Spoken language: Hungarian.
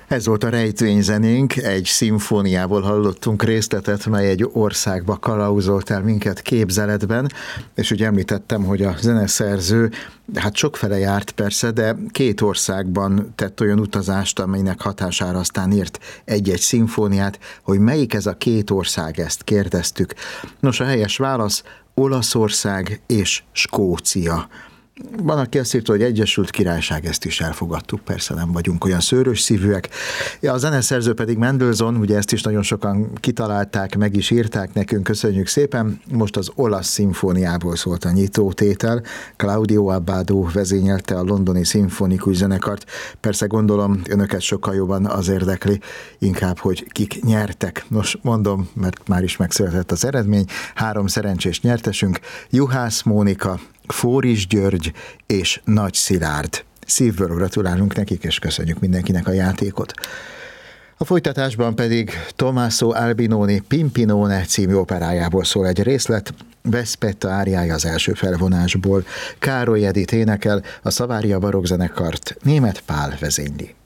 Ez volt a rejtvényzenénk, egy szimfóniából hallottunk részletet, mely egy országba kalauzolt el minket képzeletben, és ugye említettem, hogy a zeneszerző hát sokfele járt persze, de két országban tett olyan utazást, amelynek hatására aztán írt egy-egy szimfóniát. Hogy melyik ez a két ország, ezt kérdeztük. Nos, a helyes válasz Olaszország és Skócia. Van, aki azt írta, hogy Egyesült Királyság, ezt is elfogadtuk, persze nem vagyunk olyan szőrös szívűek. A zeneszerző pedig Mendelssohn, ugye ezt is nagyon sokan kitalálták, meg is írták nekünk, köszönjük szépen. Most az olasz szimfóniából szólt a nyitótétel. Claudio Abbado vezényelte a londoni szimfonikus zenekart. Persze gondolom, önöket sokkal jobban az érdekli, inkább, hogy kik nyertek. Nos, mondom, mert már is megszületett az eredmény. 3 szerencsés nyertesünk, Juhász Mónika, Fóris György és Nagy Szilárd. Szívből gratulálunk nekik, és köszönjük mindenkinek a játékot. A folytatásban pedig Tommaso Albinoni Pimpinone című operájából szól egy részlet, Veszpetta áriája az első felvonásból. Károly Edit énekel, a Savaria barokkzenekart Németh Pál vezényli.